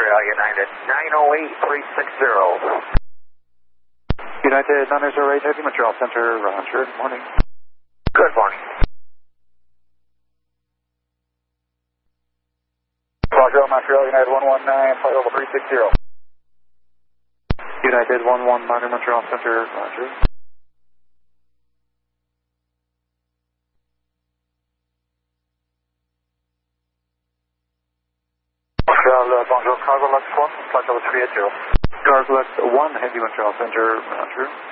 United 908-360. United 908, Heavy Montreal Center, Roger. Good morning. Good morning. Roger, Montreal United 119, flight level 360. United 119, Montreal Center, Roger. Montreal, bonjour, Cargo Lux 1, flight level 380. Cargo Lux 1, Heavy Montreal Center, Roger.